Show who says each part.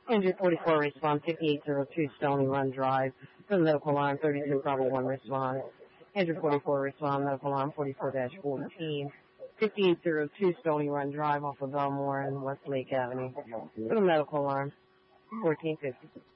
Speaker 1: Engine 44 respond 5802 Stony Run Drive. The medical alarm 32 Bravo 1 respond. Engine 44 respond medical alarm 44-14. 5802 Stony Run Drive off of Belmore and West Lake Avenue. For the medical alarm 1450.